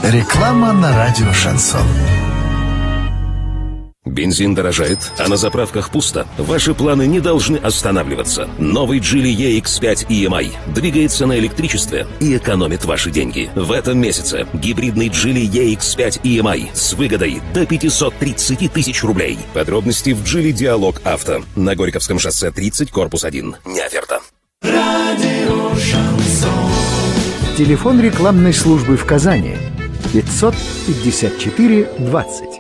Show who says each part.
Speaker 1: Реклама на радио «Шансон».
Speaker 2: Бензин дорожает, а на заправках пусто. Ваши планы не должны останавливаться. Новый Geely EX5 EMI двигается на электричестве и экономит ваши деньги. В этом месяце гибридный Geely EX5 EMI с выгодой до 530 тысяч рублей. Подробности в Geely Диалог Авто. На Горьковском шоссе 30, корпус 1. Неоферта.
Speaker 3: Радио «Шансон».
Speaker 4: Телефон рекламной службы в Казани 554 20.